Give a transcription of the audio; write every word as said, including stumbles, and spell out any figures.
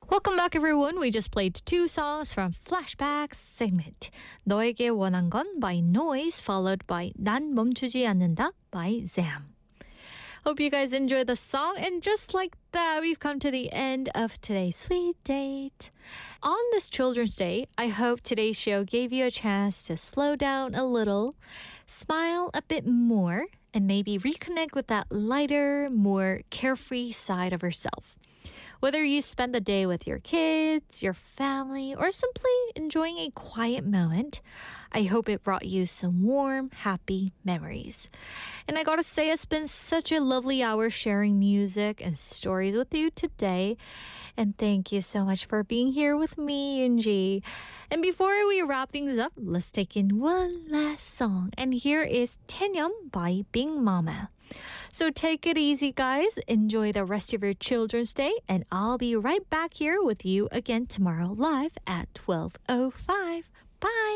Welcome back, everyone. We just played two songs from Flashback segment. 너에게 원한 건 by Noise, followed by 난 멈추지 않는다 by Zam. Hope you guys enjoyed the song. And just like that, we've come to the end of today's sweet date. On this Children's Day, I hope today's show gave you a chance to slow down a little, smile a bit more, and maybe reconnect with that lighter, more carefree side of yourself. Whether you spend the day with your kids, your family, or simply enjoying a quiet moment, I hope it brought you some warm, happy memories. And I gotta say, it's been such a lovely hour sharing music and stories with you today. And thank you so much for being here with me, Yunji. And before we wrap things up, let's take in one last song. And here is Tenyum by Bing Mama. So take it easy, guys. Enjoy the rest of your Children's Day. And I'll be right back here with you again tomorrow live at twelve oh five. Bye.